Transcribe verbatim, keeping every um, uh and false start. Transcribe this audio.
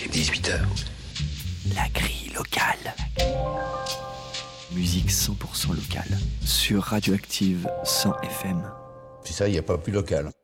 Il est dix-huit heures. La grille locale. Musique cent pour cent locale sur Radioactive cent F M. C'est ça, il n'y a pas plus local.